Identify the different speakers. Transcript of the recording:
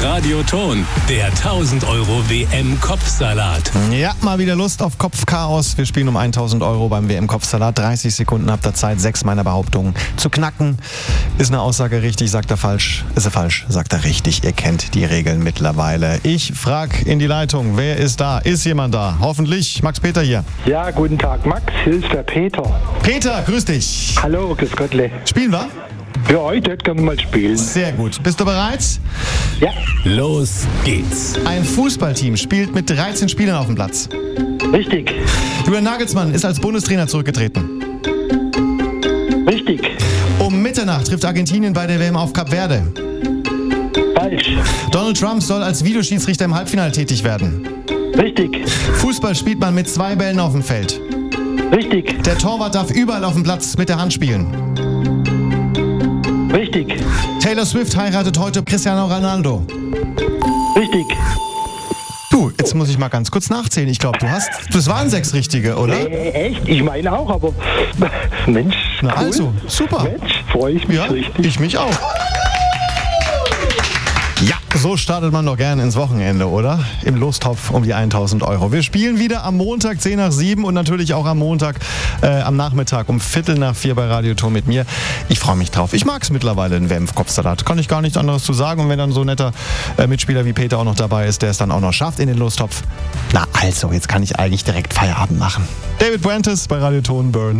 Speaker 1: Radioton, der 1000 Euro WM-Kopfsalat.
Speaker 2: Ja, mal wieder Lust auf Kopfchaos. Wir spielen um 1000 Euro beim WM-Kopfsalat. 30 Sekunden habt ihr Zeit, 6 meiner Behauptungen zu knacken. Ist eine Aussage richtig, sagt er falsch. Ist er falsch, sagt er richtig. Ihr kennt die Regeln mittlerweile. Ich frage in die Leitung, wer ist da? Ist jemand da? Hoffentlich. Max-Peter hier.
Speaker 3: Ja, guten Tag, Max. Hier ist der Peter.
Speaker 2: Peter, grüß dich.
Speaker 3: Hallo, grüß Gottle.
Speaker 2: Spielen wir?
Speaker 3: Ja, ich hätte gerne mal spielen.
Speaker 2: Sehr gut. Bist du bereit?
Speaker 3: Ja,
Speaker 1: Los geht's.
Speaker 2: Ein Fußballteam spielt mit 13 Spielern auf dem Platz.
Speaker 3: richtig.
Speaker 2: Julian Nagelsmann ist als Bundestrainer zurückgetreten.
Speaker 3: Richtig.
Speaker 2: Um Mitternacht trifft Argentinien bei der WM auf Kap Verde.
Speaker 3: Falsch.
Speaker 2: Donald Trump soll als Videoschiedsrichter im Halbfinale tätig werden.
Speaker 3: Richtig.
Speaker 2: Fußball spielt man mit 2 Bällen auf dem Feld.
Speaker 3: Richtig.
Speaker 2: Der Torwart darf überall auf dem Platz mit der Hand spielen.
Speaker 3: Richtig.
Speaker 2: Taylor Swift heiratet heute Cristiano Ronaldo.
Speaker 3: Richtig.
Speaker 2: Du, jetzt muss ich mal ganz kurz nachzählen. Ich glaube, das waren 6 richtige, oder?
Speaker 3: Echt? Ich meine auch, aber Mensch,
Speaker 2: Na
Speaker 3: cool.
Speaker 2: also, super.
Speaker 3: Mensch, freue ich mich
Speaker 2: Ja,
Speaker 3: richtig.
Speaker 2: ich mich auch. Ja, so startet man doch gerne ins Wochenende, oder? Im Lostopf um die 1000 Euro. Wir spielen wieder am Montag 10 nach 7 und natürlich auch am Montag am Nachmittag um 3:45 bei Radioton mit mir. Ich freue mich drauf. Ich mag es mittlerweile, den WM-Kopfsalat. Kann ich gar nichts anderes zu sagen. Und wenn dann so ein netter Mitspieler wie Peter auch noch dabei ist, der es dann auch noch schafft in den Lostopf. Na also, jetzt kann ich eigentlich direkt Feierabend machen. David Brantes bei Radioton, Burn.